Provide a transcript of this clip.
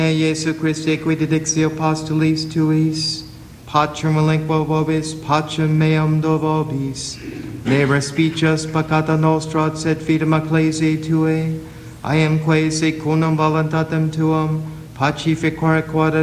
Jesu Christe, qui dedixio postulis tuis, pacem relinquo vobis, pacem meam do vobis, ne respicius peccata nostra, sed fidem ecclesiae tuae, I am quae secundum voluntatem tuum, pacificore quod